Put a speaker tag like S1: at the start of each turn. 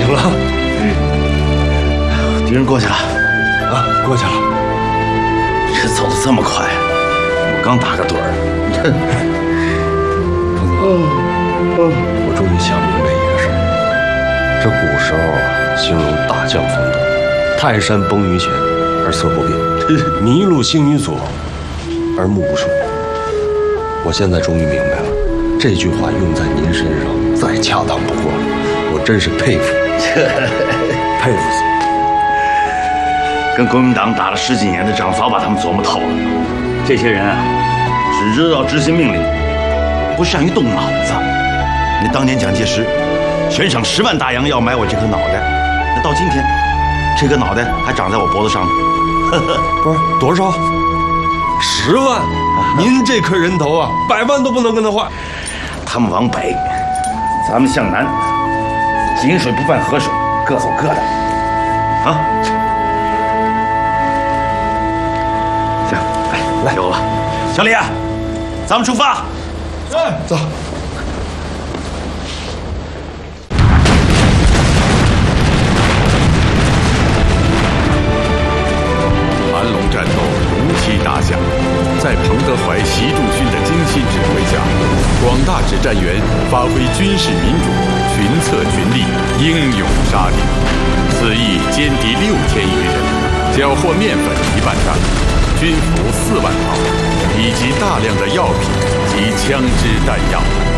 S1: 行了。
S2: 敌人过去了，
S1: 啊，过去了。
S2: 这走得这么快，我刚打个盹儿。
S1: 彭总，我终于想明白一个事儿。这古时候啊，形容大将风度，泰山崩于前而色不变，麋鹿行于左而目不顺。我现在终于明白了，这句话用在您身上再恰当不过了。我真是佩服，佩服死你！
S2: 跟国民党打了10几年的仗，早把他们琢磨透了。这些人啊，只知道执行命令，不善于动脑子。那当年蒋介石悬赏10万大洋要买我这颗脑袋，那到今天，这颗脑袋还长在我脖子上呢。
S1: 不是多少？10万？您这颗人头啊，100万都不能跟他换。
S2: 他们往北，咱们向南，井水不犯河水，各走各的。啊，行，来，有了，小李，咱们出发。
S1: 走。
S3: 盘龙战斗如期打响，在彭德怀、习仲勋的精心指挥下，广大指战员发挥军事民主，群策群力，英勇杀敌。此役歼敌6000余人，缴获面粉1万担，军服4万套，以及大量的药品及枪支弹药。